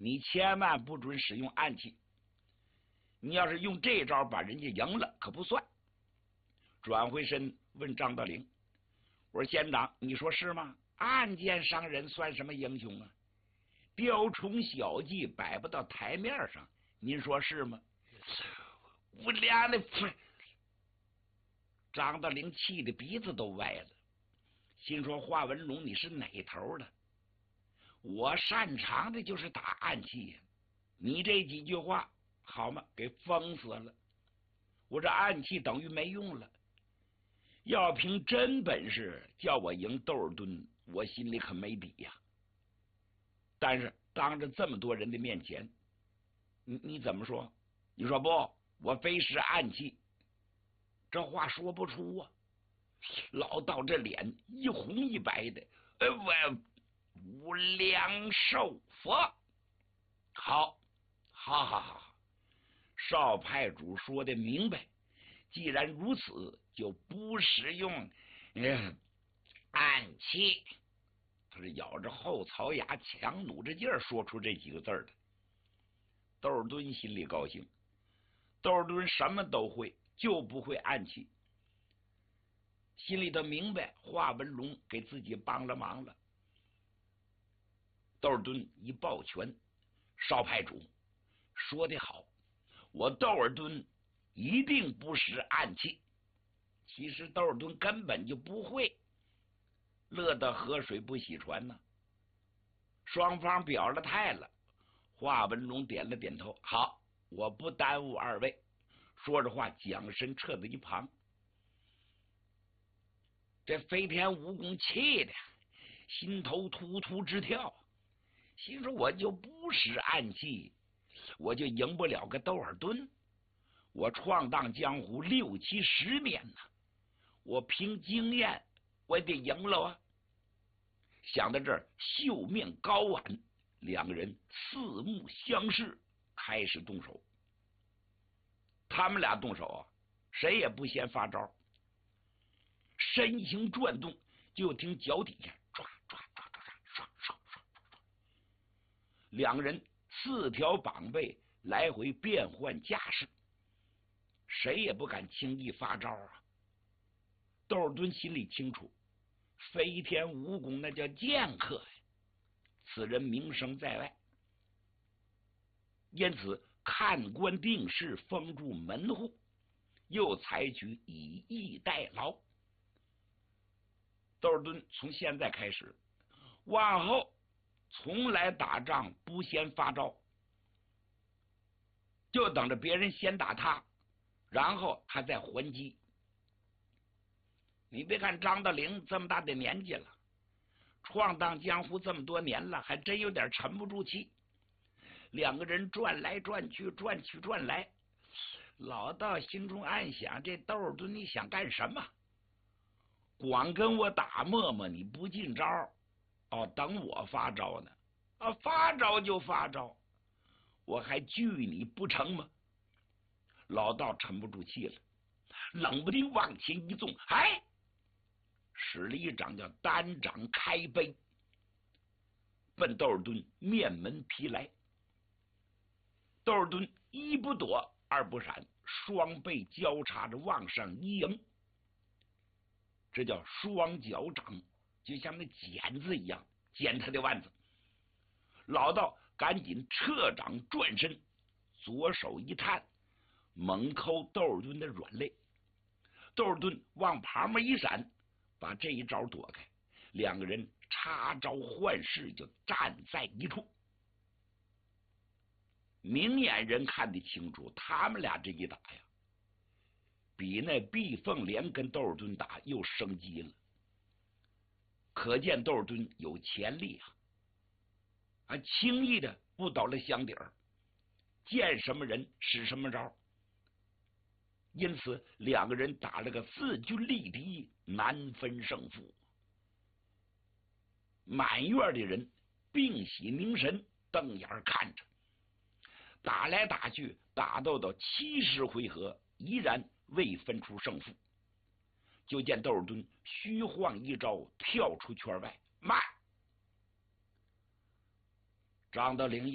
你千万不准使用暗器。你要是用这招把人家赢了，可不算。转回身问张道陵：“我说县长，你说是吗？暗箭伤人算什么英雄啊？雕虫小技摆不到台面上，您说是吗？”无良的！张道陵气的鼻子都歪了，心说：华文龙你是哪头的？我擅长的就是打暗器呀，你这几句话好吗？给封死了。我这暗器等于没用了。要凭真本事叫我赢窦尔敦，我心里可没底呀。但是当着这么多人的面前，你怎么说？你说不，我非是暗器，这话说不出啊。老道这脸一红一白的，我无量寿佛。好，少派主说的明白，既然如此，就不使用暗器。他是咬着后槽牙，强努着劲儿说出这几个字的。窦尔敦心里高兴，窦尔敦什么都会，就不会暗器。心里头明白华文龙给自己帮了忙了。窦尔敦一抱拳：“少派主说得好，我窦尔敦一定不使暗器。”其实窦尔敦根本就不会，乐得河水不洗船呢。双方表了态了，华文龙点了点头：“好，我不耽误二位。”说着话，将身撤到一旁。这飞天蜈蚣气的心头突突直跳，心说我就不使暗器，我就赢不了个窦尔敦。我闯荡江湖6、7、10年呢，我凭经验我得赢了啊！想到这儿，袖面高挽，两个人四目相视，开始动手。他们俩动手啊，谁也不先发招，身形转动，就听脚底下唰唰唰唰唰唰唰，两个人4条膀背来回变换架势，谁也不敢轻易发招啊。窦尔敦心里清楚，飞天蜈蚣那叫剑客呀，此人名声在外，因此看官定势，封住门户，又采取以逸待劳。窦尔敦从现在开始，往后从来打仗不先发招，就等着别人先打他，然后他再还击。你别看张道陵这么大的年纪了，闯荡江湖这么多年了，还真有点沉不住气。两个人转来转去，转去转来，老道心中暗想：这窦尔敦你想干什么？光跟我打沫沫，你不进招哦，等我发招呢？啊，发招就发招，我还惧你不成吗？老道沉不住气了，冷不丁往前一纵，使了一掌叫单掌开杯，奔窦尔敦面门劈来。窦尔敦一不躲二不闪，双背交叉着往上一迎，这叫双脚掌，就像那剪子一样剪他的腕子。老道赶紧撤掌转身，左手一探，猛抠窦尔敦的软肋。窦尔敦往旁边一闪，把这一招躲开，两个人插招换式，就站在一处。明眼人看得清楚，他们俩这一打呀，比那毕凤莲跟窦尔敦打又生机了，可见窦尔敦有潜力啊！轻易的不倒了箱底儿，见什么人使什么招。因此两个人打了个势均力敌，难分胜负。满院的人屏息凝神，瞪眼看着，打来打去，打斗到70回合，依然未分出胜负。就见窦尔敦虚晃一招，跳出圈外，慢！张道陵